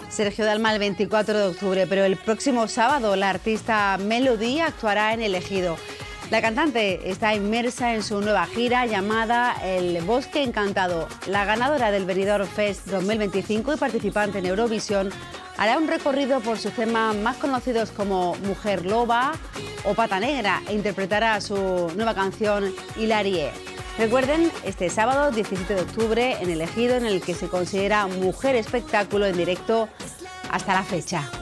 Sergio Dalma el 24 de octubre, pero el próximo sábado la artista Melody actuará en El Ejido. La cantante está inmersa en su nueva gira llamada El Bosque Encantado. La ganadora del Benidorm Fest 2025 y participante en Eurovisión hará un recorrido por sus temas más conocidos como Mujer Loba o Pata Negra e interpretará su nueva canción Hilarie. Recuerden, este sábado 17 de octubre en El Ejido, en el que se considera Mujer Espectáculo en directo hasta la fecha.